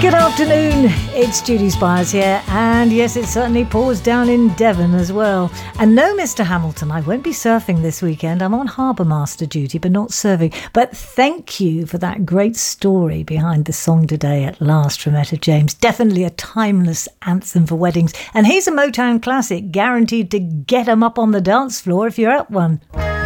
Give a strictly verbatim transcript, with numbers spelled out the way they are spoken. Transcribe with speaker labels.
Speaker 1: Good afternoon, it's Judy Spires here, and yes, it certainly pours down in Devon as well. And no, Mister Hamilton, I won't be surfing this weekend. I'm on harbour master duty, but not serving. But thank you for that great story behind the song today at last from Etta James. Definitely a timeless anthem for weddings. And here's a Motown classic, guaranteed to get 'em up on the dance floor if you're at one.